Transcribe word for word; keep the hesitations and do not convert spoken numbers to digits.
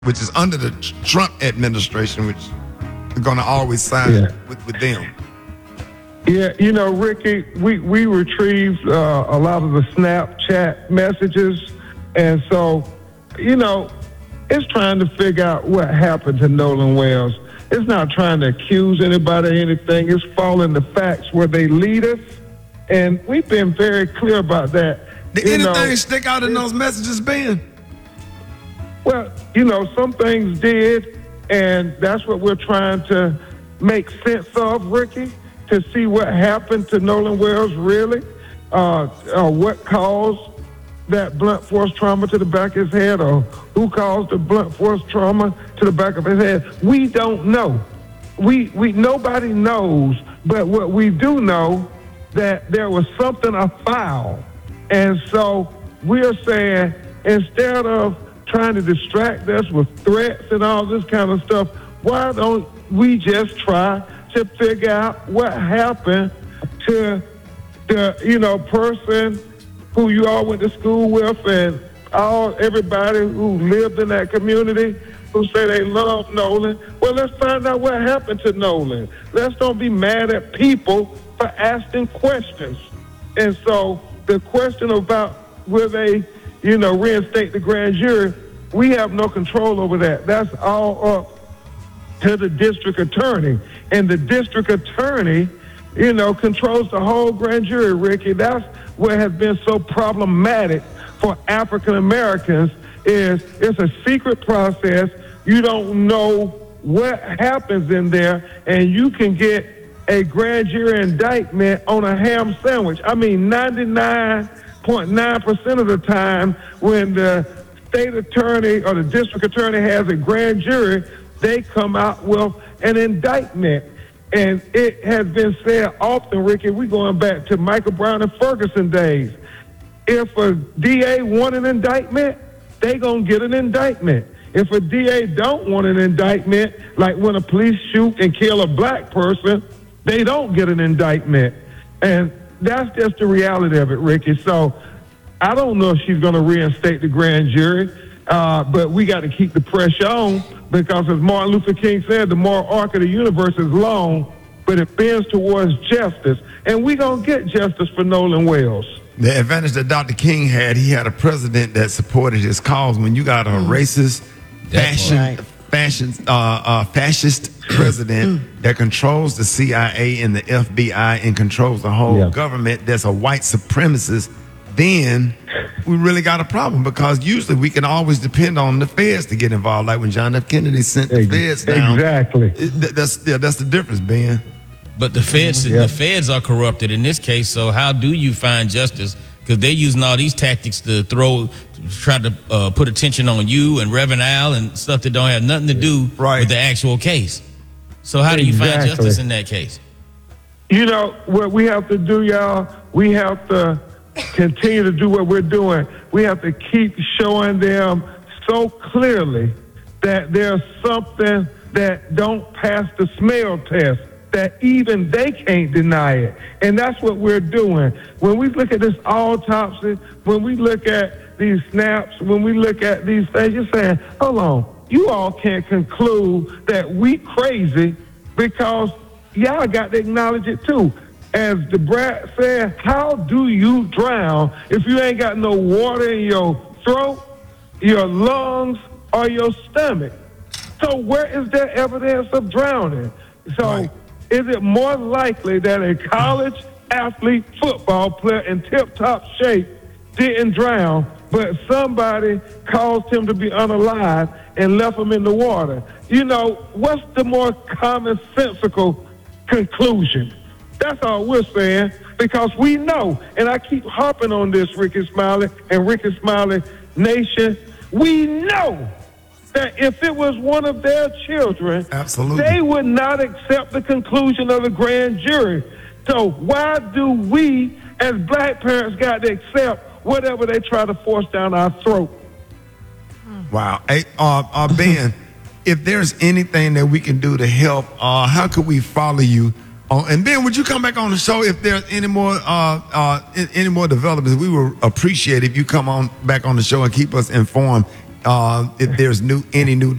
which is under the Trump administration, which we're going to always side Yeah. with, with them. Yeah, you know, Ricky, we, we retrieved uh, a lot of the Snapchat messages. And so, you know, it's trying to figure out what happened to Nolan Wells. It's not trying to accuse anybody of anything. It's following the facts where they lead us. And we've been very clear about that. Did You anything know, stick out in those messages, Ben? Well, you know, some things did, and that's what we're trying to make sense of, Ricky, to see what happened to Nolan Wells really, uh, uh, what caused that blunt force trauma to the back of his head, or who caused the blunt force trauma to the back of his head. We don't know. We, we nobody knows, but what we do know that there was something afoul. And so we're saying, instead of trying to distract us with threats and all this kind of stuff, why don't we just try to figure out what happened to the, you know, person who you all went to school with and all everybody who lived in that community who say they love Nolan? Well, let's find out what happened to Nolan. Let's don't be mad at people for asking questions. And so the question about will they, you know, reinstate the grand jury, we have no control over that. That's all up to the district attorney. And the district attorney, you know, controls the whole grand jury, Ricky. That's what has been so problematic for African Americans is it's a secret process. You don't know what happens in there, and you can get a grand jury indictment on a ham sandwich. I mean, ninety-nine point nine percent of the time when the state attorney or the district attorney has a grand jury, they come out with an indictment. And it has been said often, Ricky, we're going back to Michael Brown and Ferguson days. If a D A want an indictment, they going to get an indictment. If a D A don't want an indictment, like when a police shoot and kill a black person, they don't get an indictment. And that's just the reality of it, Ricky. So I don't know if she's going to reinstate the grand jury, uh, but we got to keep the pressure on because, as Martin Luther King said, the moral arc of the universe is long, but it bends towards justice. And we're going to get justice for Nolan Wells. The advantage that Doctor King had, he had a president that supported his cause. When you got a racist, fashion, right. fashion, uh, uh, fascist president that controls the C I A and the F B I and controls the whole Yeah. government, that's a white supremacist, then we really got a problem because usually we can always depend on the feds to get involved. Like when John F. Kennedy sent the Ex- feds down. Exactly. It, that- that's yeah, that's the difference, Ben. But the feds, Yeah. the feds are corrupted in this case. So how do you find justice? Because they're using all these tactics to throw, to try to uh, put attention on you and Reverend Al and stuff that don't have nothing to do Right. with the actual case. So how do you find Exactly. justice in that case? You know, what we have to do, y'all, we have to continue to do what we're doing. We have to keep showing them so clearly that there's something that don't pass the smell test, that even they can't deny it. And that's what we're doing. When we look at this autopsy, when we look at these snaps, when we look at these things, you're saying, hold on, you all can't conclude that we crazy because y'all got to acknowledge it too. As the Brat said, how do you drown if you ain't got no water in your throat, your lungs, or your stomach? So where is there evidence of drowning? So Right. is it more likely that a college athlete football player in tip-top shape didn't drown, but somebody caused him to be unalive and left him in the water? You know, what's the more commonsensical conclusion? That's all we're saying, because we know, and I keep harping on this, Ricky Smiley and Ricky Smiley Nation, we know that if it was one of their children, Absolutely. they would not accept the conclusion of the grand jury. So why do we, as black parents, got to accept whatever they try to force down our throat? Wow. Hey, uh, uh, Ben, if there's anything that we can do to help, uh, how could we follow you? Uh, and Ben, would you come back on the show if there's any more uh, uh, any more developments? We would appreciate if you come on back on the show and keep us informed uh, if there's new any new